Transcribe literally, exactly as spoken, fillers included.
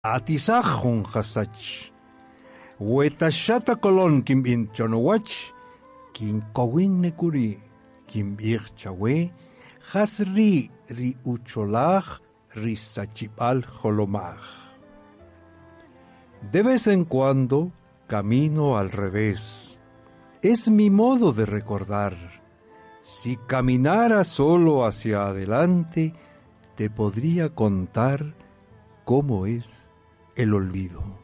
Atisajun hasach. Huetashata colon kim in chonowach. Kim kowin nekuri. Kim ir chawe. Hasri ri ucholaj ri sachipal jolomaj. De vez en cuando camino al revés. Es mi modo de recordar. Si caminara solo hacia adelante, te podría contar cómo es el olvido.